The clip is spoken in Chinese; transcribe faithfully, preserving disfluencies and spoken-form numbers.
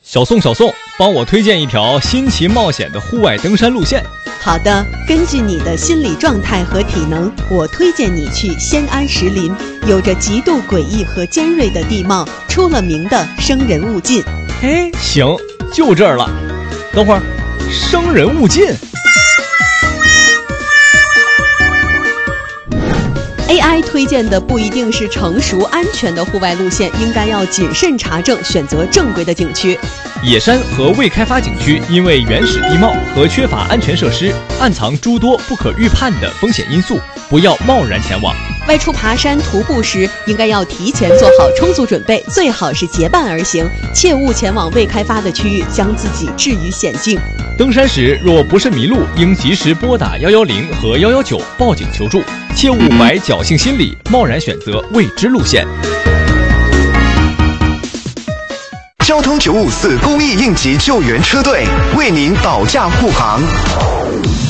小宋，小宋，帮我推荐一条新奇冒险的户外登山路线。 好的，根据你的心理状态和体能，我推荐你去仙安石林，有着极度诡异和尖锐的地貌，出了名的生人勿近。 哎，行，就这儿了。等会儿，生人勿近。 A I 推荐的不一定是成熟安全的户外路线，应该要谨慎查证，选择正规的景区。 野山和未开发景区因为原始地貌和缺乏安全设施，暗藏诸多不可预判的风险因素，不要贸然前往。 外出爬山徒步时，应该要提前做好充足准备，最好是结伴而行，切勿前往未开发的区域，将自己置于险境。 登山时若不慎迷路，应及时拨打一一零和一一九报警求助，切勿怀侥幸心理，贸然选择未知路线。 交通九五四公益应急救援车队为您保驾护航。